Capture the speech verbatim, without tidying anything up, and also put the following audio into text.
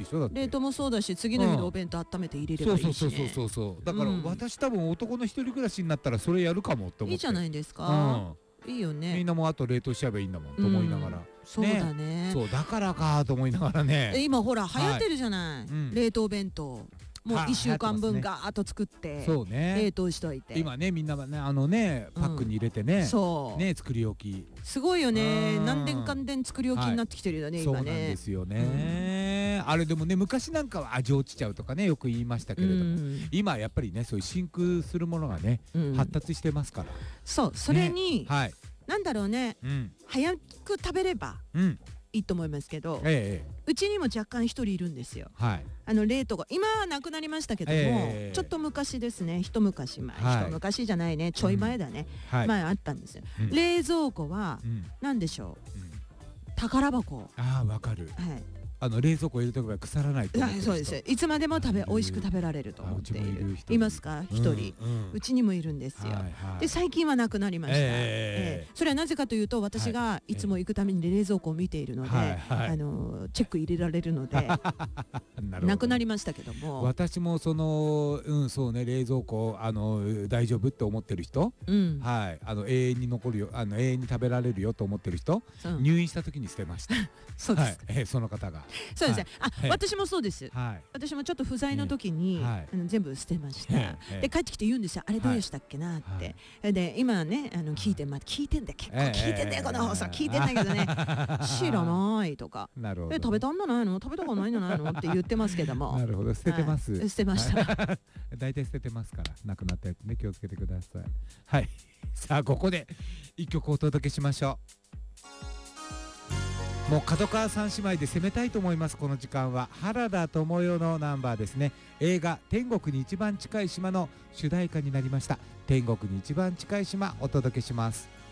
しょ。だって冷凍もそうだし、次の日のお弁当温めて入れればいいしね。 そうそうそうそうそう。だから、 うん、 私多分男の一人暮らしになったらそれやるかもって思って。 いいじゃないですか、うん、いいよね。 みんなもあと冷凍しちゃえばいいんだもんと思いながら、うん、 そうだね。 そうだからかと思いながらね。 今ほら流行ってるじゃない、はい、うん、冷凍弁当もういっしゅうかんぶんガーッと作って冷凍しといて、 今ねみんなはねあのねパックに入れてね、 そうね作り置きすごいよね。何年間で作り置きになってきてるよね、今ね。 そうなんですよね。あれでもね昔なんかは味落ちちゃうとかねよく言いましたけれども、今やっぱりねそういう真空するものがね発達してますから。 そうそれになんだろうね、早く食べればいいと思いますけど、ええ、うちにも若干一人いるんですよ、はい、あの冷凍庫今はなくなりましたけども、ええ、ちょっと昔ですね、一昔前、はい、一昔じゃないね、ちょい前だね、うん、前あったんですよ、うん、冷蔵庫は何でしょう、うん、宝箱。 ああわかる、はい、あの冷蔵庫入れとけば腐らないと思ってる人。 そうです。いつまでも食べ美味しく食べられると思っている。いますか一人、うんうん、うちにもいるんですよ、はいはい、で最近はなくなりました、えーえー、それはなぜかというと私がいつも行くために冷蔵庫を見ているので、はいはい、あのチェック入れられるのでな, なくなりましたけども、 私もそのうんそうね冷蔵庫あの大丈夫って思ってる人、うん、はいあの永遠に残るよあの永遠に食べられるよと思ってる人、うん、入院した時に捨てましたそうです、 はいえー、その方がそうですね、はい、あ、私もそうです、はい、私もちょっと不在の時に、はい、あの全部捨てました、はい、で帰ってきて言うんですよ、あれどうでしたっけなって、はい、で今ねあの聞いて、まあ、聞いてんだ結構聞いてんだよ、この放送聞いてんだけどね知らないとかなるほど、え食べたんじゃないの食べたことないんじゃないのって言ってますけどもなるほど捨ててます、 はい、捨てました大体捨ててますからなくなったやつね気をつけてください。はいさあここで一曲お届けしましょう。もう角川三姉妹で攻めたいと思います。この時間は原田知世のナンバーですね。映画天国に一番近い島の主題歌になりました。天国に一番近い島お届けします。